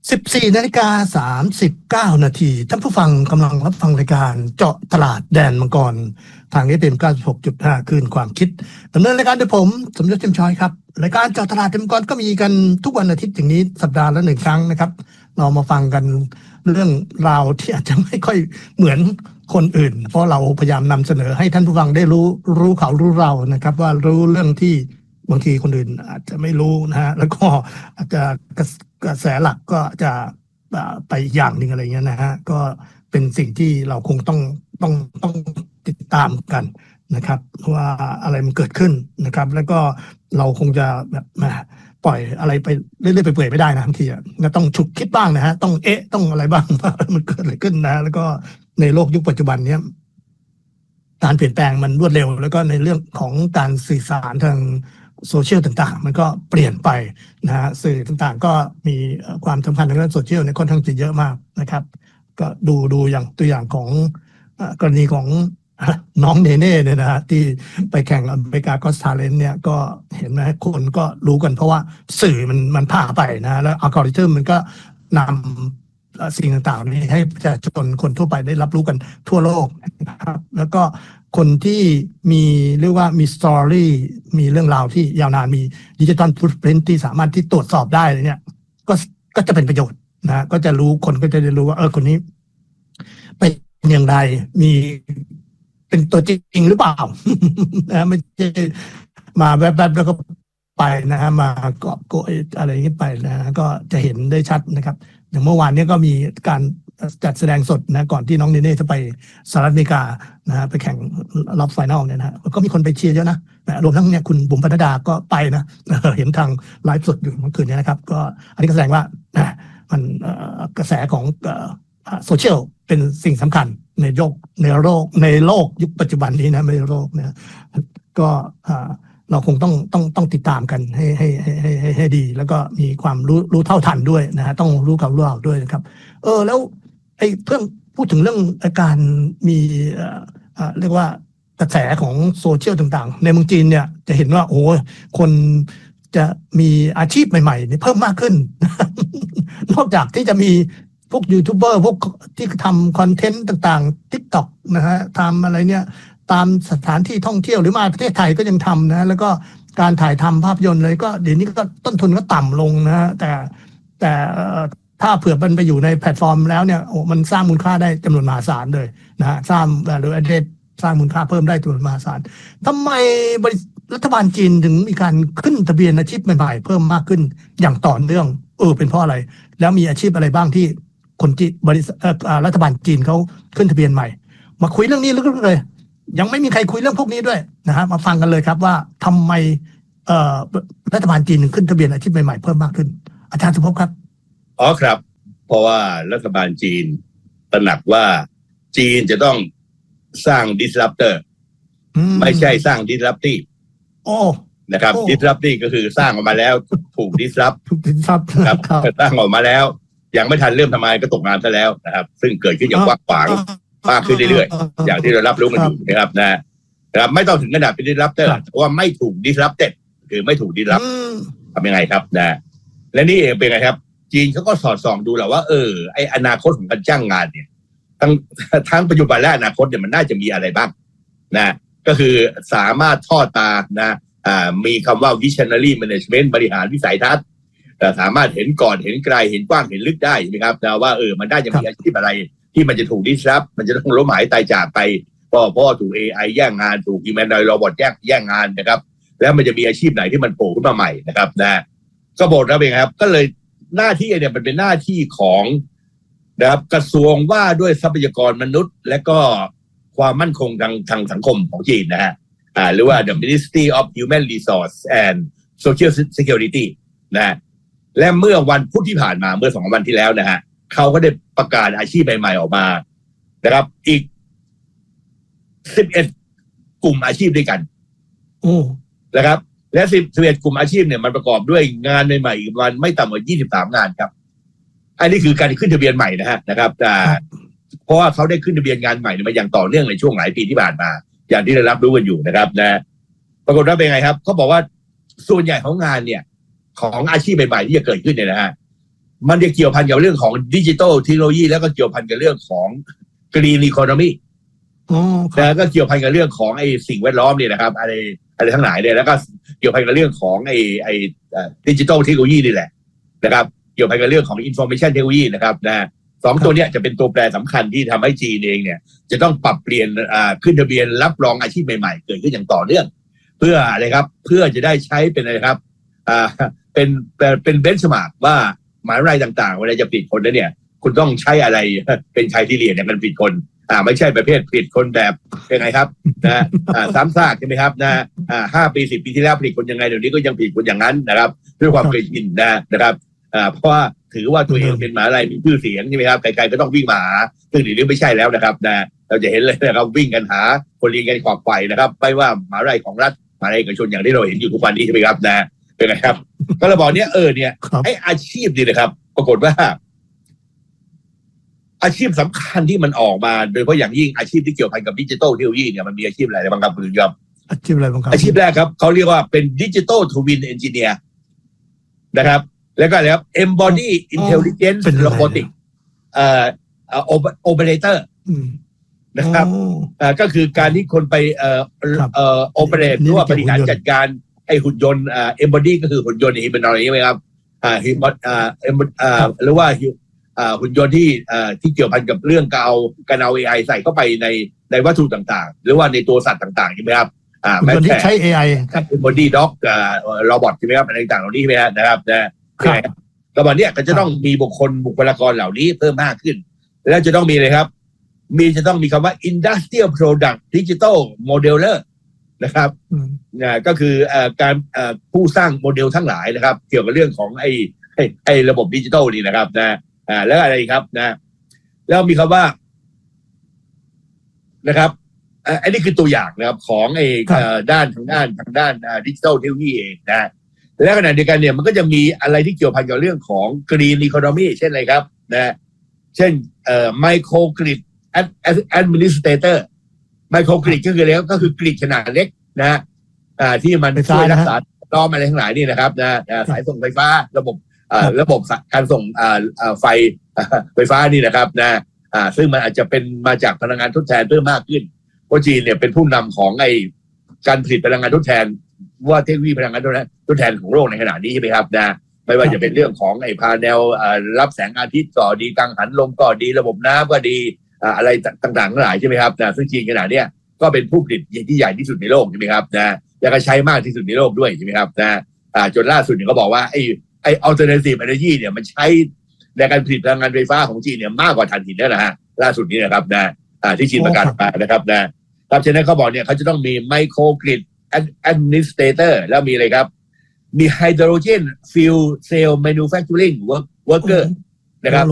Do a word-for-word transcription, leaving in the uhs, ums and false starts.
สิบสี่นาฬิกาสามสิบเก้านาทีท่านผู้ฟังกำลังรับฟังรายการเจาะตลาดแดนมังกรทาง เอ ฟ เอ็ม เก้าสิบหกจุดห้า คลื่นความคิดดำเนินรายการโดยผมสมยศ เทียมช้อยครับรายการเจาะตลาดแดนมังกรก็มีกันทุกวันอาทิตย์อย่างนี้สัปดาห์ละหนึ่งครั้งนะครับเรามาฟังกันเรื่องราวที่อาจจะไม่ค่อยเหมือนคนอื่นเพราะเราพยายามนำเสนอให้ท่านผู้ฟังได้รู้รู้เขารู้เรานะครับว่ารู้เรื่องที่บางทีคนอื่นอาจจะไม่รู้นะฮะแล้วก็อาจจะกระแสหลักก็จะไปอย่างหนึ่งอะไรเงี้ยนะฮะก็เป็นสิ่งที่เราคงต้องต้องต้องติดตามกันนะครับว่าอะไรมันเกิดขึ้นนะครับแล้วก็เราคงจะแบบปล่อยอะไรไปเรื่อยๆไปเปื่อยไม่ได้นะบางทีอ่ะก็ต้องฉุกคิดบ้างนะฮะต้องเอ๊ะต้องอะไรบ้างว่ามันเกิดอะไรขึ้นนะแล้วก็ในโลกยุคปัจจุบันเนี้ยการเปลี่ยนแปลงมันรวดเร็วแล้วก็ในเรื่องของการสื่อสารทางโซเชียลต่างๆมันก็เปลี่ยนไปนะฮะสื่อต่างๆก็มีความสำคัญในเรื่องโซเชียลเนี่ยค่อนข้างจะเยอะมากนะครับก็ดูดูอย่างตัวอย่างของกรณีของน้องเนเน่เนี่ยนะฮะที่ไปแข่งอเมริกาก็สทาเลนต์เนี่ยก็เห็นไหมคนก็รู้กันเพราะว่าสื่อมันมันพาไปนะแล้วอัลกอริทึมมันก็นำสิ่งต่างๆนี้ให้ประชาชนคนทั่วไปได้รับรู้กันทั่วโลกนะครับแล้วก็คนที่มีเรียกว่ามีสตอรี่มีเรื่องราวที่ยาวนานมีดิจิทัลฟุตพริ้นท์ที่สามารถที่ตรวจสอบได้เนี่ยก็ก็จะเป็นประโยชน์นะก็จะรู้คนก็จะได้รู้ว่าเออคนนี้เป็นอย่างไรมีเป็นตัวจริงหรือเปล่านะไม่ใช่มาแวบๆแล้วก็ไปนะฮะมาเกาะโกยอะไรอย่างนี้ไปนะก็จะเห็นได้ชัดนะครับอย่างเมื่อวานนี้ก็มีการจัดแสดงสดนะก่อนที่น้องเนเน่จะไปสหรัฐอเมริกานะฮะไปแข่งรอบไฟนอลเนี่ยนะฮะก็มีคนไปเชียร์เยอะนะรวมทั้งเนี่ยคุณบุ๋มปนัดดาก็ไปนะเห็นทางไลฟ์สดอยู่เมื่อคืนนี้นะครับก็อันนี้ก็แสดงว่ามันกระแสของโซเชียลเป็นสิ่งสำคัญในโลกในโลกในโลกยุคปัจจุบันนี้นะไม่โลกนะก็เราคงต้องต้องต้องติดตามกันให้ให้ให้ให้ให้ดีแล้วก็มีความรู้รู้เท่าทันด้วยนะฮะต้องรู้เขารู้ออกด้วยนะครับเออแล้วไอ้เรื่องพูดถึงเรื่องการมีเอ่อเรียกว่ากระแสของโซเชียลต่างๆในเมืองจีนเนี่ยจะเห็นว่าโอ้คนจะมีอาชีพใหม่ๆนี่เพิ่มมากขึ้น นอกจากที่จะมีพวกยูทูบเบอร์พวกที่ทำคอนเทนต์ต่างๆ TikTok นะฮะทำอะไรเนี่ยตามสถานที่ท่องเที่ยวหรือมาประเทศไทยก็ยังทำนะแล้วก็การถ่ายทำภาพยนตร์เลยก็เดี๋ยวนี้ก็ต้นทุนก็ต่ำลงนะฮะแต่แต่ถ้าเผื่อมันไปอยู่ในแพลตฟอร์มแล้วเนี่ยโอ้มันสร้างมูลค่าได้จำนวนมหาศาลเลยนะฮะสร้างหรืออาจจะสร้างมูลค่าเพิ่มได้จำนวนมหาศาลทำไมรัฐบาลจีนถึงมีการขึ้นทะเบียนอาชีพใหม่ๆเพิ่มมากขึ้นอย่างต่อเนื่องเออเป็นเพราะอะไรแล้วมีอาชีพอะไรบ้างที่คนจีนบริษัทรัฐบาลจีนเขาขึ้นทะเบียนใหม่มาคุยเรื่องนี้ลึกๆเลยยังไม่มีใครคุยเรื่องพวกนี้ด้วยนะฮะมาฟังกันเลยครับว่าทำไมเอ่อรัฐบาลจีนถึงขึ้นทะเบียนอาชีพใหม่ๆเพิ่มมากขึ้นอาจารย์สุภพครับอ๋อครับเพราะว่ารัฐบาลจีนตระหนักว่าจีนจะต้องสร้าง disruptor ไม่ใช่สร้าง disruptive โอ้นะครับ disruptive ก็คือสร้างออกมาแล้วถูก disrupt ถูก disrupt ครับสร้างออกมาแล้วยังไม่ทันเริ่มทำงานก็ตกงานซะแล้วนะครับซึ่งเกิดขึ้นอย่างกว้างขวางมากขึ้นเรื่อยๆอย่างที่เรารับรู้กันอยู่นะครับนะนะครับไม่ต้องถึงขนาดเป็น disruptor เพราะว่าไม่ถูก disrupted คือไม่ถูก disrupt ทำยังไงครับนะและนี่เองเป็นไงครับจีนเขาก็สอดส่องดูแหละว่าเออไออนาคตของการจ้างงานเนี่ยทั้งทั้งปัจจุบันและอนาคตเนี่ยมันน่าจะมีอะไรบ้างนะก็คือสามารถทอดตานะอ่ามีคำว่า visionary management บริหารวิสัยทัศน์แต่สามารถเห็นก่อนเห็นไกลเห็นกว้างเห็นลึกได้ใช่ไหมครับนะว่าเออมันได้จะมีอาชีพอะไรที่มันจะถูก disrupt มันจะต้องล้มหายตายจากไปเพราะเพราะถูก เอ ไอ แย่งงานถูก humanoid robot แย่งแย่งงานนะครับแล้วมันจะมีอาชีพไหนที่มันโผล่ขึ้นมาใหม่นะครับนะก็บอกนะเป็นครับก็เลยหน้าที่เนี่ยมันเป็นหน้าที่ของนะครับกระทรวงว่าด้วยทรัพยากรมนุษย์และก็ความมั่นคงทางทางสังคมของจีนนะฮะอ่าหรือว่า the Ministry of Human Resource and Social Security นะและเมื่อวันพุธที่ผ่านมาเมื่อสองวันที่แล้วนะฮะเขาก็ได้ประกาศอาชีพใหม่ๆออกมานะครับอีกสิบเอ็ดกลุ่มอาชีพด้วยกันโอ้นะครับและสิบเอ็ดกลุ่มอาชีพเนี่ยมันประกอบด้วยงานใหม่ๆอีกวันไม่ต่ำกว่ายี่สิบสามงานครับอันนี้คือการขึ้นทะเบียนใหม่นะฮะนะครับแต่เพราะว่าเขาได้ขึ้นทะเบียนงานใหม่มาอย่างต่อเนื่องในช่วงหลายปีที่ผ่านมาอย่างที่ได้รับรู้กันอยู่นะครับนะปรากฏว่าเป็นไงครับเขาบอกว่าส่วนใหญ่ของงานเนี่ยของอาชีพใหม่ๆที่จะเกิดขึ้นเนี่ยนะฮะมันจะเกี่ยวพันกับเรื่องของดิจิทัลเทคโนโลยีแล้วก็เกี่ยวพันกับเรื่องของกรีนอีโคโนมีแล้วก็เกี่ยวพันกับเรื่องของไอ้สิ่งแวดล้อมเนี่ยนะครับอะไรอะไรทั้งหลายเนี่ยแล้วก็เกี่ยวพันกับเรื่องของไอ้ไอ้ดิจิทัลเทคโนโลยีนี่แหละนะครับเกี่ยวพันกับเรื่องของอินโฟเมชันเทคโนโลยีนะครับนะสองตัวเนี้ยจะเป็นตัวแปรสำคัญที่ทำให้จีนเองเนี่ยจะต้องปรับเปลี่ยนอ่าขึ้นทะเบียนรับรองอาชีพใหม่ๆเกิดขึ้นอย่างต่อเนื่องเพื่ออะไรครับเพื่อจะได้ใช้เป็นอะไรครับอ่าเป็นเป็นเบนช์มาร์กว่ามหาวิทยาลัยต่างๆเวลาจะผลิตคนแล้วเนี่ยคุณต้องใช้อะไรเป็นใครที่เรียนเนี่ยมันผลิตคนอ่าไม่ใช่ประเภทผลิตคนแบบยังไงครับนะอ่าซ้ำซากใช่ไหมครับนะอ่าห้าปีสิบปีที่แล้วผลิตคนยังไงเดี๋ยวนี้ก็ยังผลิตคนอย่างนั้นนะครับด้วยความเคยชินนะนะครับอ่าเพราะว่าถือว่าตัวเองเป็นมหาวิทยาลัยมีชื่อเสียงใช่ไหมครับใครๆก็ต้องวิ่งมาหาซึ่งเดี๋ยวนี้ไม่ใช่แล้วนะครับนะเราจะเห็นเลยนะครับวิ่งกันหาคนเรียนกันขวักไขว่นะครับไม่ว่ามหาวิทยาลัยของรัฐมหาวิทยาลัยเอกชนอย่างที่เราเห็นอยู่ทุกวันนี้ใช่ไหมครับนะเป็นไงครับก็เราบอกเนี้ยเออเนี่ยไอ้อาชีพนี่นะครับปรากฏว่าอาชีพสำคัญที่มันออกมาโดยเฉพาะอย่างยิ่งอาชีพที่เกี่ยวพันกับดิจิทัลเทคโนโลยีเนี่ยมันมีอาชีพอะไรบ้างครับคุณยอมอาชีพอะไรบ้างครับอาชีพแรกครับเขาเรียกว่าเป็นดิจิทัลทวินเอนจิเนียร์นะครับแล้วก็อะไรครับ embody intelligence robotic เอ่อเอ่อ operator นะครับอ่าก็คือการที่คนไปเอ่อเอ่อ operate หรือว่าบริหารจัดการไอ้หุ่นยนต์อ่า embody ก็คือหุ่นยนต์ฮิวแมนอยด์ใช่ไหมครับอ่าฮิวอ่าอ่าหรือว่าอ่าหุ่นยนต์ที่อ่าที่เกี่ยวพันกับเรื่องการเอาการเอา เอ ไอ ใส่เข้าไปในในวัตถุต่างๆหรือว่าในตัวสัตว์ต่างๆใช่ไหมครับอ่าแม้แต่ใช้ เอ ไอครับ embody dog อ่าโรบอทใช่ไหมครับอะไรต่างๆเหล่านี้ใช่ไหมนะครับนะก็วันนี้ก็จะต้องมีบุคคลบุคลากรเหล่านี้เพิ่มมากขึ้นแล้วจะต้องมีเลยครับมีจะต้องมีคำว่า industrial product digital modeler นะครับนะก็คือการผู้สร้างโมเดลทั้งหลายนะครับเกี่ยวกับเรื่องของไอ้ไอ้ไอ้ระบบดิจิทัลนี่นะครับนะอ่าแล้วอะไรครับนะแล้วมีคำว่านะครับอันนี้คือตัวอย่างนะครับของไอ้ด้านทางด้านทางด้านดิจิทัลเทคโนโลยีเองนะและขณะเดียวกันเนี่ยมันก็จะมีอะไรที่เกี่ยวพันกับเรื่องของ Green Economy เช่นอะไรครับนะเช่นเอ่อ Microgrid Administrator Microgrid ก็คืออะไรก็คือกริดขนาดเล็กนะอ่าที่มันช่วยรักษาล้อมอะไรทั้งหลายนี่นะครับนะสายส่งไฟฟ้าระบบอ่าระบบการส่งอ่าไฟไฟฟ้านี่นะครับนะอ่าซึ่งมันอาจจะเป็นมาจากพลังงานทดแทนเพิ่มมากขึ้นเพราะจีนเนี่ยเป็นผู้นำของไอ้การผลิตพลังงานทดแทนว่าเทคโนโลยีพลังงานทดแทนของโลกในขณะนี้ใช่ไหมครับนะไม่ว่าจะเป็นเรื่องของไอ้พาเนลรับแสงอาทิตย์ก็ดีกังหันลมก็ดีระบบน้ำก็ดีอะไรต่างๆทั้งหลายใช่ไหมครับนะซึ่งจีนขณะนี้ก็เป็นผู้ผลิตที่ใหญ่ที่สุดในโลกใช่ไหมครับนะแล้วก็ใช้มากที่สุดในโลกด้วยใช่ไหมครับนะจนล่าสุดเนี่ยเขาบอกว่าไอ้ไอ้ alternative energy เนี่ยมันใช้ในการผลิตพลังงานไฟฟ้าของจีนเนี่ยมากกว่าถ่านหินแล้วนะฮะล่าสุดนี้นะครับนะที่จีนประกาศมานะครับนะครับฉะนั้นเขาบอกเนี่ยเขาจะต้องมี microgrid administrator แล้วมีอะไรครับมี hydrogen fuel cell manufacturing worker นะครับ